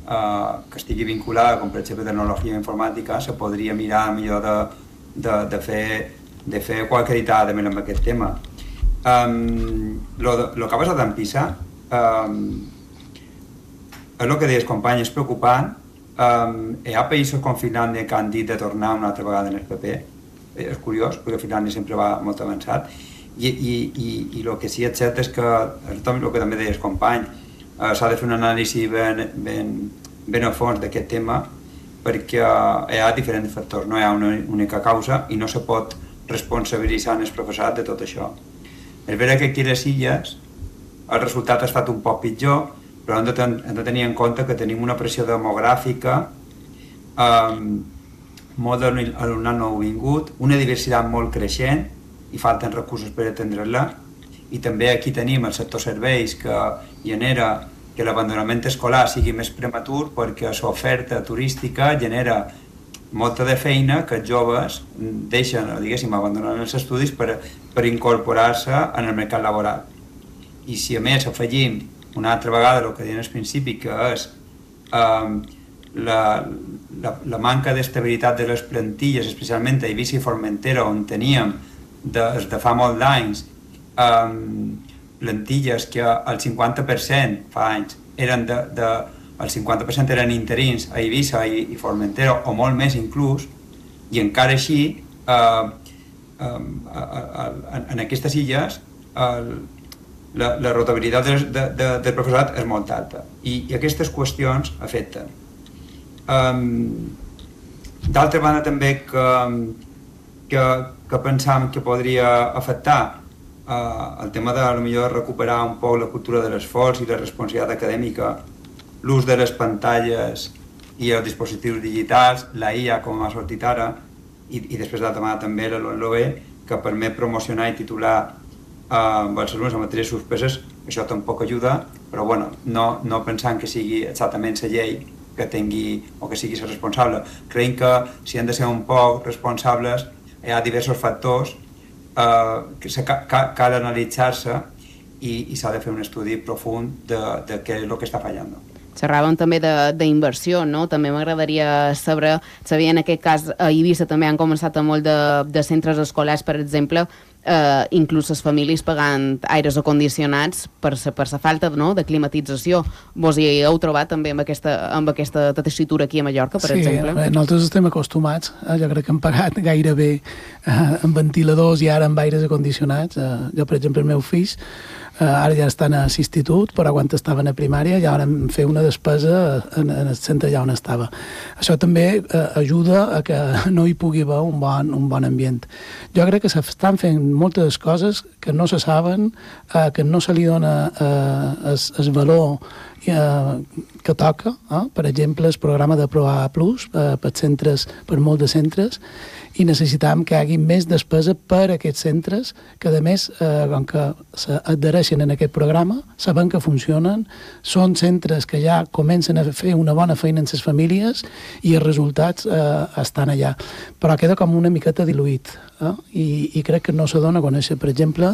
que estigui vinculada, com per exemple tecnologia informàtica, se podria mirar millor de fer qualque dita també amb aquest tema. Lo que ha passat en PISA és el que deies, company, és preocupant. Hi ha països com Finlàndia que han dit de tornar una altra vegada en el PP. És curiós, perquè Finlàndia sempre va molt avançat. I el que sí és cert és que, el que també deies, company, s'ha de fer un anàlisi ben a fons d'aquest tema, perquè hi ha diferents factors, no hi ha una única causa i no se pot responsabilitzar el professorat de tot això. És vera que aquí a les illes el resultat ha estat un poc pitjor, però hem de tenir en compte que tenim una pressió demogràfica, molt d'alumnat nouvingut, una diversitat molt creixent i falten recursos per atendre-la, i també aquí tenim el sector serveis que genera que l'abandonament escolar sigui més prematur perquè l'oferta turística genera molta de feina que els joves deixen, diguéssim, abandonar els estudis per incorporar-se en el mercat laboral. I si a més afegim una altra vegada el que deien al principi, que és la manca d'estabilitat de les plantilles, especialment a Eivissa i Formentera, on teníem des de fa molt d'anys plantilles que el 50% fa anys el 50% eren interins a Eivissa i Formentera, o molt més inclús, i encara així en aquestes illes la rotabilitat del professorat és molt alta i aquestes qüestions afecten. D'altra banda també que pensàvem que podria afectar el tema de potser recuperar un poc la cultura de l'esforç i la responsabilitat acadèmica, l'ús de les pantalles i els dispositius digitals, la IA com ha sortit ara, i després d'altra banda també la LOE, que permet promocionar i titular els alumnes en matèries suspeses. Això tampoc ajuda, però bueno, no pensant que sigui exactament la llei que tingui o que sigui ser responsable. Creiem que si hem de ser un poc responsables hi ha diversos factors que cal analitzar-se i s'ha de fer un estudi profund de què és el que està fallant. Xerràvem també d'inversió, no? També m'agradaria saber, en aquest cas a Eivissa també han començat a molt de centres escolars, per exemple, inclús les famílies pagant aires acondicionats per la falta de climatització. Vos hi heu trobat també amb aquesta tessitura aquí a Mallorca, per exemple? Sí, nosaltres estem acostumats, jo crec que hem pagat gairebé amb ventiladors i ara amb aires acondicionats. Jo, per exemple, el meu fill ara ja estan a l'institut, però quan estaven a primària ja vam fer una despesa en el centre allà on estava. Això també ajuda a que no hi pugui haver un bon ambient. Jo crec que s'estan fent moltes coses que no se saben, que no se li dona el valor que toca. Per exemple, el programa de ProA Plus per molts de centres, i necessitam que hi hagi més despesa per a aquests centres que, a més, com que s'adhereixen en aquest programa, saben que funcionen, són centres que ja comencen a fer una bona feina en les famílies i els resultats estan allà. Però queda com una miqueta diluït, i crec que no se dona a conèixer. Per exemple,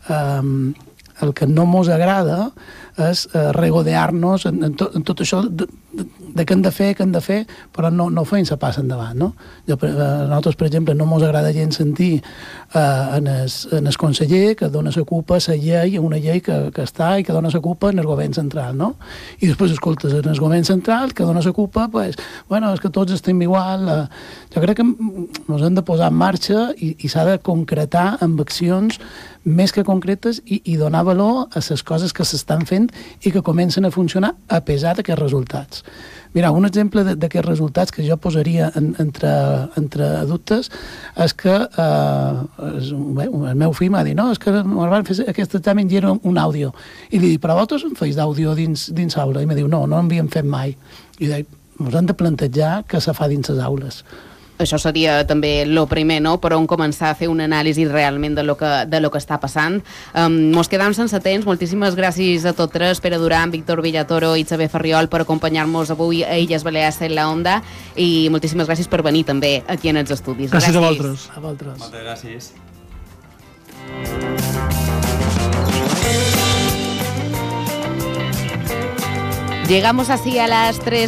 el que no mos agrada és regodear-nos en tot això de què hem de fer, però no feim la passa endavant, no? Nosaltres, per exemple, no mos agrada gens sentir en el conseller que dona la culpa a la llei, una llei que està i que dona la culpa en el govern central, no? I després escoltes en el govern central que dona la culpa, és que tots estem igual. Jo crec que ens hem de posar en marxa i s'ha de concretar amb accions més que concretes i donar valor a les coses que s'estan fent i que comencen a funcionar a pesar d'aquests resultats. Mira, un exemple d'aquests resultats que jo posaria entre dubtes és que el meu fill m'ha dit no, és que van fer aquest examen i era un àudio. I li dic, però vosaltres en feis d'àudio dins aula? I em diu, no havíem fet mai. I dic, ens hem de plantejar què se fa dins les aules. Això seria també el primer, no?, per on començar a fer una anàlisi realment de lo que està passant. Mos quedam sense temps. Moltíssimes gràcies a tots tres, Pere Duran, Víctor Villatoro i Xavier Ferriol, per acompanyar-nos avui a Illes Balears en la Onda, i moltíssimes gràcies per venir també aquí en els estudis. Gràcies a vosaltres. A vosaltres. Moltes gràcies. Llegamos así a las 3